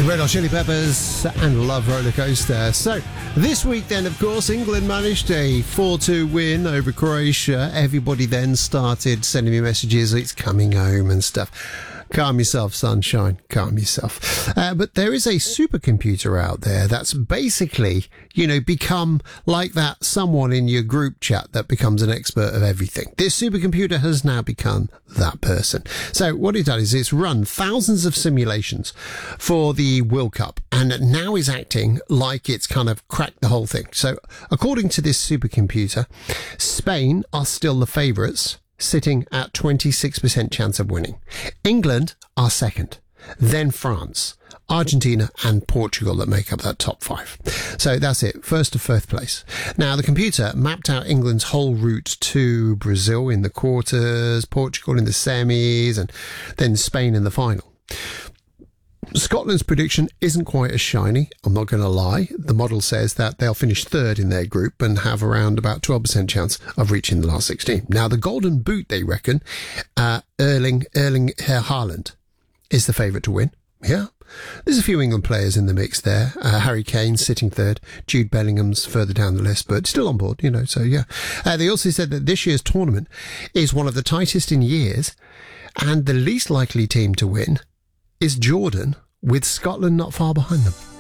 Red Hot Chili Peppers and Love Roller Coaster. So, this week then, of course, England managed a 4-2 win over Croatia. Everybody then started sending me messages, it's coming home and stuff. Calm yourself, sunshine. Calm yourself. But there is a supercomputer out there that's basically, become like that someone in your group chat that becomes an expert of everything. This supercomputer has now become that person. So what it does is it's run thousands of simulations for the World Cup and now is acting like it's kind of cracked the whole thing. So according to this supercomputer, Spain are still the favourites, sitting at 26% chance of winning. England are second, then France, Argentina and Portugal that make up that top five. So that's it, first to fifth place. Now the computer mapped out England's whole route to Brazil in the quarters, Portugal in the semis and then Spain in the final. Scotland's prediction isn't quite as shiny, I'm not going to lie. The model says that they'll finish third in their group and have around about 12% chance of reaching the last 16. Now, the golden boot, they reckon, Erling Haaland is the favourite to win. Yeah. There's a few England players in the mix there. Harry Kane sitting third. Jude Bellingham's further down the list, but still on board, so yeah. They also said that this year's tournament is one of the tightest in years, and the least likely team to win is Jordan, with Scotland not far behind them.